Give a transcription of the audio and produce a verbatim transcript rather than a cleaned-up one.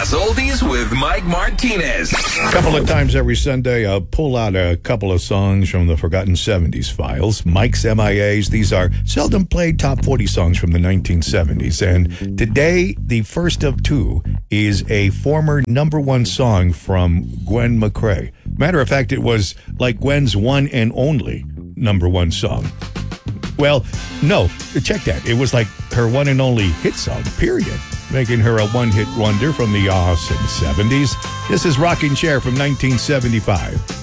Mix Oldies with Mike Martinez. A couple of times every Sunday, I'll pull out a couple of songs from the Forgotten seventies files. Mike's M I As. These are seldom played top forty songs from the nineteen seventies. And today, the first of two is a former number one song from Gwen McCrae. Matter of fact, it was like Gwen's one and only number one song. Well, no, check that. It was like her one and only hit song, period. Making her a one-hit wonder from the awesome seventies. This is Rocking Chair from nineteen seventy-five.